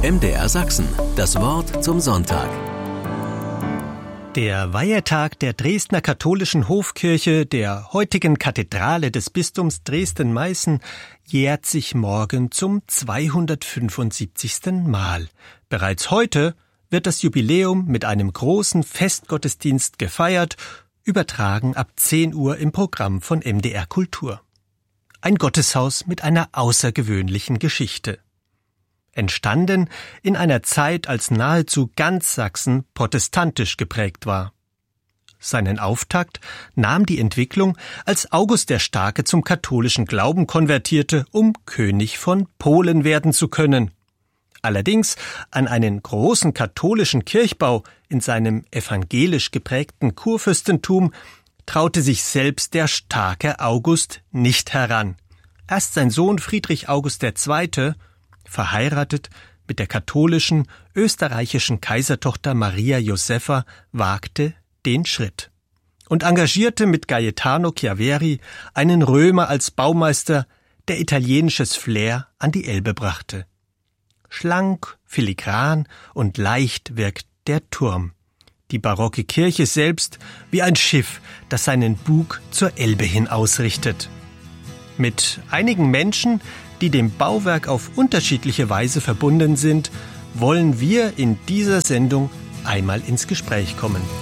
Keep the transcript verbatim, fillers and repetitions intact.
M D R Sachsen, das Wort zum Sonntag. Der Weihetag der Dresdner katholischen Hofkirche, der heutigen Kathedrale des Bistums Dresden-Meißen, jährt sich morgen zum zweihundertfünfundsiebzigsten Mal. Bereits heute wird das Jubiläum mit einem großen Festgottesdienst gefeiert, übertragen ab zehn Uhr im Programm von M D R Kultur. Ein Gotteshaus mit einer außergewöhnlichen Geschichte. Entstanden in einer Zeit, als nahezu ganz Sachsen protestantisch geprägt war. Seinen Auftakt nahm die Entwicklung, als August der Starke zum katholischen Glauben konvertierte, um König von Polen werden zu können. Allerdings an einen großen katholischen Kirchbau in seinem evangelisch geprägten Kurfürstentum traute sich selbst der starke August nicht heran. Erst sein Sohn Friedrich August der Zweite., verheiratet mit der katholischen österreichischen Kaisertochter Maria Josepha, wagte den Schritt und engagierte mit Gaetano Chiaveri einen Römer als Baumeister, der italienisches Flair an die Elbe brachte. Schlank, filigran und leicht wirkt der Turm. Die barocke Kirche selbst wie ein Schiff, das seinen Bug zur Elbe hin ausrichtet. Mit einigen Menschen, die dem Bauwerk auf unterschiedliche Weise verbunden sind, wollen wir in dieser Sendung einmal ins Gespräch kommen.